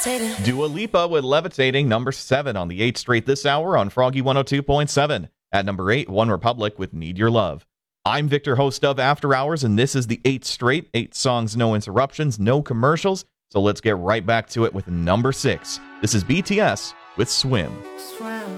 Dua Lipa with Levitating, number 7 on the 8th Straight this hour on Froggy 102.7. At number 8, One Republic with Need Your Love. I'm Victor, host of After Hours, and this is the 8th Straight. 8 songs, no interruptions, no commercials. So let's get right back to it with number 6. This is BTS with Swim.